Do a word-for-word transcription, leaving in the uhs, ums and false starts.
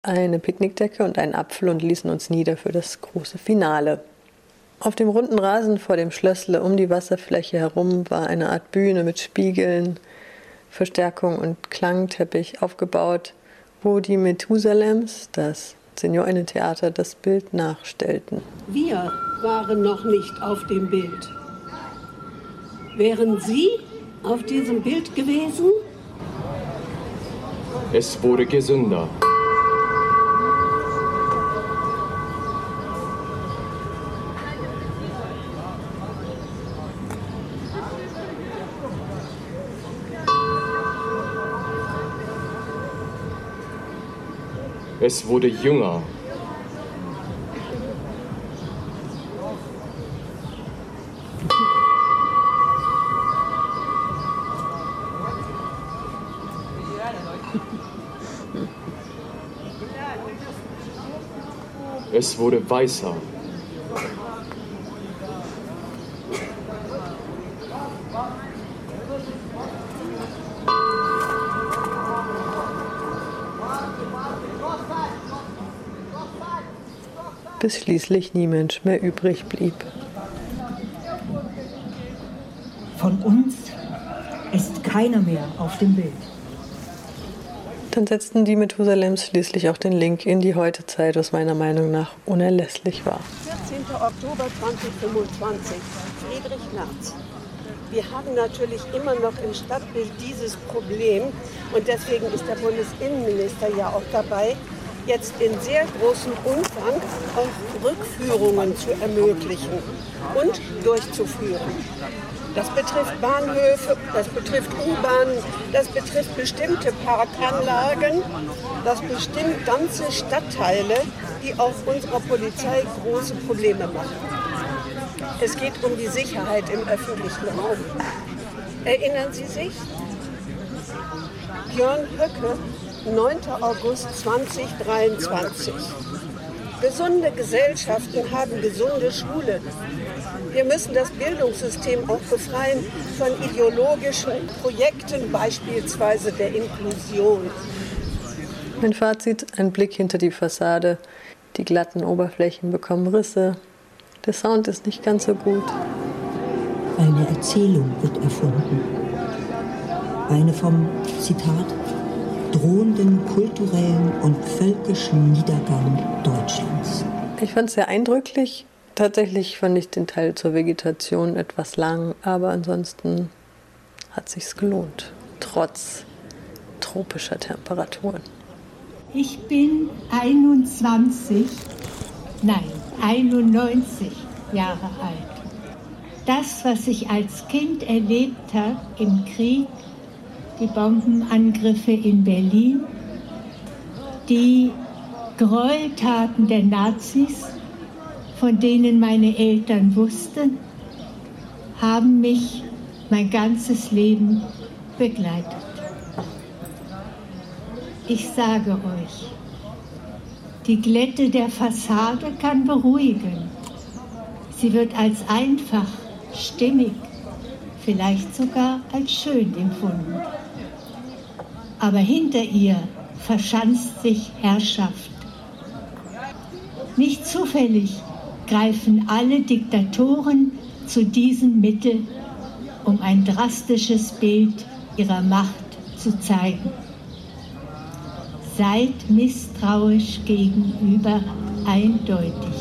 eine Picknickdecke und einen Apfel und ließen uns nieder für das große Finale. Auf dem runden Rasen vor dem Schlössle um die Wasserfläche herum war eine Art Bühne mit Spiegeln, Verstärkung und Klangteppich aufgebaut, wo die Methusalems, das Seniorinnentheater, das Bild nachstellten. Wir waren noch nicht auf dem Bild. Wären Sie auf diesem Bild gewesen? Es wurde gesünder. Es wurde jünger. Es wurde weißer. Bis schließlich nie Mensch mehr übrig blieb. Von uns ist keiner mehr auf dem Bild. Dann setzten die Methusalems schließlich auch den Link in die Heutezeit, was meiner Meinung nach unerlässlich war. vierzehnten Oktober zweitausendfünfundzwanzig, Friedrich Merz. Wir haben natürlich immer noch im Stadtbild dieses Problem und deswegen ist der Bundesinnenminister ja auch dabei, jetzt in sehr großem Umfang auch Rückführungen zu ermöglichen und durchzuführen. Das betrifft Bahnhöfe, das betrifft U-Bahnen, das betrifft bestimmte Parkanlagen, das bestimmt ganze Stadtteile, die auch unserer Polizei große Probleme machen. Es geht um die Sicherheit im öffentlichen Raum. Erinnern Sie sich? Björn Höcke, neunten August zweitausenddreiundzwanzig. Gesunde Gesellschaften haben gesunde Schulen. Wir müssen das Bildungssystem auch befreien von ideologischen Projekten, beispielsweise der Inklusion. Mein Fazit: ein Blick hinter die Fassade. Die glatten Oberflächen bekommen Risse. Der Sound ist nicht ganz so gut. Eine Erzählung wird erfunden. Eine vom, Zitat, drohenden kulturellen und völkischen Niedergang Deutschlands. Ich fand es sehr eindrücklich. Tatsächlich fand ich den Teil zur Vegetation etwas lang, aber ansonsten hat es sich gelohnt, trotz tropischer Temperaturen. Ich bin einundzwanzig, nein, einundneunzig Jahre alt. Das, was ich als Kind erlebt habe im Krieg, die Bombenangriffe in Berlin, die Gräueltaten der Nazis, von denen meine Eltern wussten, haben mich mein ganzes Leben begleitet. Ich sage euch, die Glätte der Fassade kann beruhigen. Sie wird als einfach, stimmig, vielleicht sogar als schön empfunden. Aber hinter ihr verschanzt sich Herrschaft. Nicht zufällig greifen alle Diktatoren zu diesem Mittel, um ein drastisches Bild ihrer Macht zu zeigen. Seid misstrauisch gegenüber eindeutig.